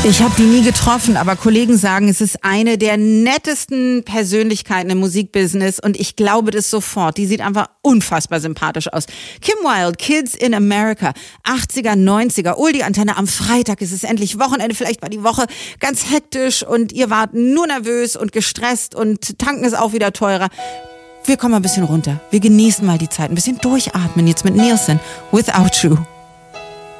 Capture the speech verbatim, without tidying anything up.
Ich habe die nie getroffen, aber Kollegen sagen, es ist eine der nettesten Persönlichkeiten im Musikbusiness und ich glaube das sofort. Die sieht einfach unfassbar sympathisch aus. Kim Wilde, Kids in America, achtziger, neunziger, Oldie Antenne, am Freitag ist es endlich Wochenende, vielleicht war die Woche ganz hektisch und ihr wart nur nervös und gestresst und tanken ist auch wieder teurer. Wir kommen mal ein bisschen runter, wir genießen mal die Zeit, ein bisschen durchatmen jetzt mit Nielsen, Without You.